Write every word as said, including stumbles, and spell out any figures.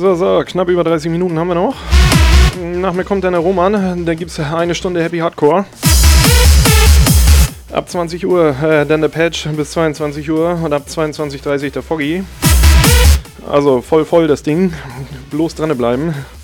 So, so, knapp über dreißig Minuten haben wir noch. Nach mir kommt dann der Roman, da gibt es eine Stunde Happy Hardcore. Ab zwanzig Uhr äh, dann der Patch bis zweiundzwanzig Uhr und ab zweiundzwanzig Uhr dreißig der Foggy. Also voll voll das Ding, bloß dran bleiben.